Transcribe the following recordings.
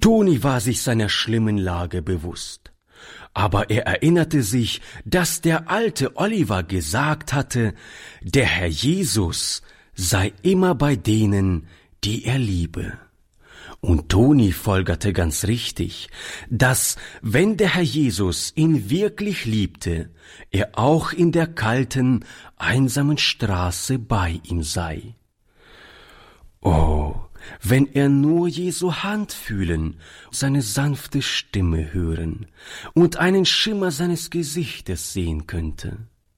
Toni war sich seiner schlimmen Lage bewusst. Aber er erinnerte sich, dass der alte Oliver gesagt hatte, der Herr Jesus sei immer bei denen, die er liebe. Und Toni folgerte ganz richtig, dass, wenn der Herr Jesus ihn wirklich liebte, er auch in der kalten, einsamen Straße bei ihm sei. Oh, wenn er nur Jesu Hand fühlen, seine sanfte Stimme hören und einen Schimmer seines Gesichtes sehen könnte.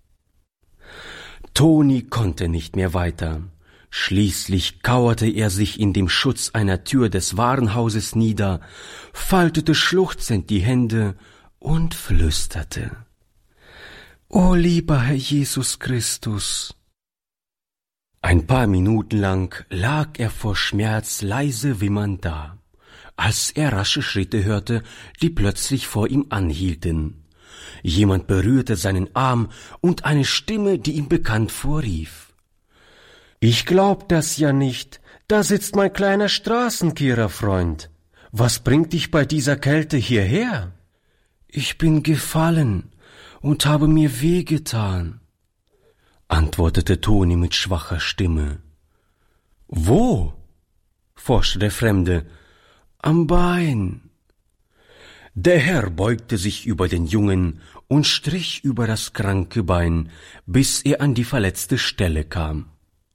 Toni konnte nicht mehr weiter. Schließlich kauerte er sich in dem Schutz einer Tür des Warenhauses nieder, faltete schluchzend die Hände und flüsterte: »O lieber Herr Jesus Christus!« Ein paar Minuten lang lag er vor Schmerz leise wimmernd da, als er rasche Schritte hörte, die plötzlich vor ihm anhielten. Jemand berührte seinen Arm und eine Stimme, die ihm bekannt vorrief: »Ich glaub das ja nicht. Da sitzt mein kleiner Straßenkehrerfreund. Was bringt dich bei dieser Kälte hierher?« »Ich bin gefallen und habe mir wehgetan«, antwortete Toni mit schwacher Stimme. »Wo?« forschte der Fremde. »Am Bein.« Der Herr beugte sich über den Jungen und strich über das kranke Bein, bis er an die verletzte Stelle kam.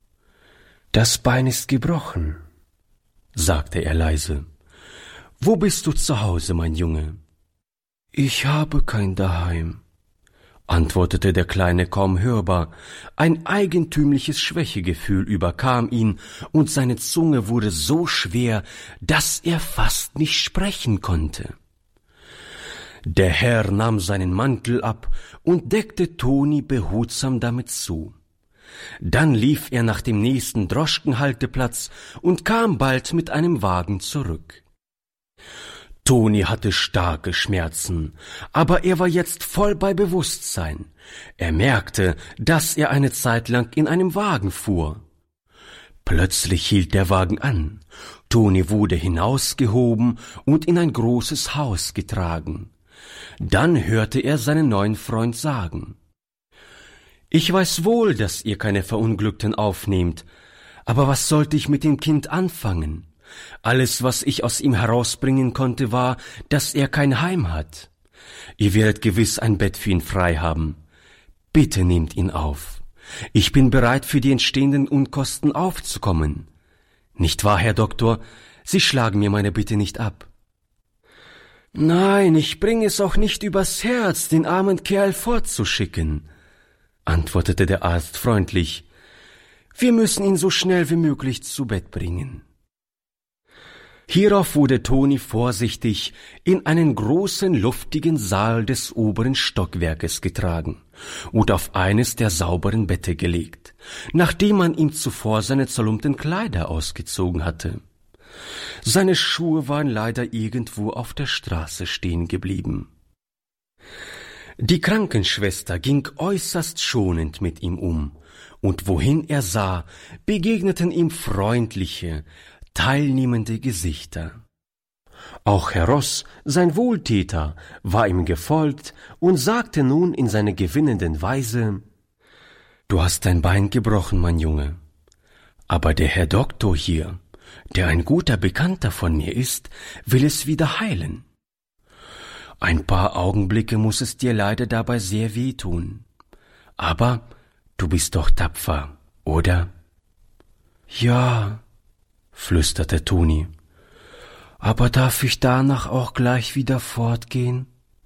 »Das Bein ist gebrochen«, sagte er leise. »Wo bist du zu Hause, mein Junge?« »Ich habe kein Daheim«, antwortete der Kleine kaum hörbar. Ein eigentümliches Schwächegefühl überkam ihn, und seine Zunge wurde so schwer, dass er fast nicht sprechen konnte. Der Herr nahm seinen Mantel ab und deckte Toni behutsam damit zu. Dann lief er nach dem nächsten Droschkenhalteplatz und kam bald mit einem Wagen zurück. Toni hatte starke Schmerzen, aber er war jetzt voll bei Bewusstsein. Er merkte, dass er eine Zeit lang in einem Wagen fuhr. Plötzlich hielt der Wagen an. Toni wurde hinausgehoben und in ein großes Haus getragen. Dann hörte er seinen neuen Freund sagen: »Ich weiß wohl, dass ihr keine Verunglückten aufnehmt, aber was sollte ich mit dem Kind anfangen? Alles, was ich aus ihm herausbringen konnte, war, dass er kein Heim hat. Ihr werdet gewiss ein Bett für ihn frei haben. Bitte nehmt ihn auf. Ich bin bereit, für die entstehenden Unkosten aufzukommen. Nicht wahr, Herr Doktor? Sie schlagen mir meine Bitte nicht ab.« »Nein, ich bringe es auch nicht übers Herz, den armen Kerl fortzuschicken«, antwortete der Arzt freundlich. »Wir müssen ihn so schnell wie möglich zu Bett bringen.« Hierauf wurde Toni vorsichtig in einen großen, luftigen Saal des oberen Stockwerkes getragen und auf eines der sauberen Bette gelegt, nachdem man ihm zuvor seine zerlumpten Kleider ausgezogen hatte. Seine Schuhe waren leider irgendwo auf der Straße stehen geblieben. Die Krankenschwester ging äußerst schonend mit ihm um, und wohin er sah, begegneten ihm freundliche, teilnehmende Gesichter. Auch Herr Ross, sein Wohltäter, war ihm gefolgt und sagte nun in seiner gewinnenden Weise: »Du hast dein Bein gebrochen, mein Junge, aber der Herr Doktor hier, der ein guter Bekannter von mir ist, will es wieder heilen. Ein paar Augenblicke muß es dir leider dabei sehr wehtun, aber du bist doch tapfer, oder?« »Ja«, flüsterte Toni, »aber darf ich danach auch gleich wieder fortgehen?«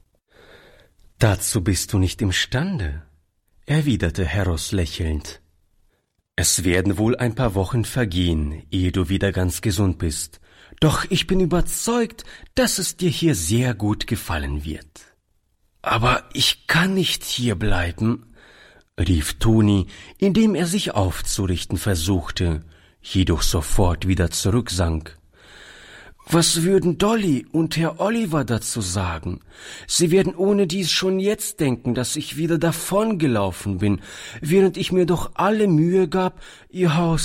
»Dazu bist du nicht imstande«, erwiderte Herr Ross lächelnd. »Es werden wohl ein paar Wochen vergehen, ehe du wieder ganz gesund bist, doch ich bin überzeugt, dass es dir hier sehr gut gefallen wird.« »Aber ich kann nicht hier bleiben«, rief Toni, indem er sich aufzurichten versuchte, jedoch sofort wieder zurücksank. »Was würden Dolly und Herr Oliver dazu sagen? Sie werden ohnedies schon jetzt denken, dass ich wieder davongelaufen bin, während ich mir doch alle Mühe gab, ihr Haus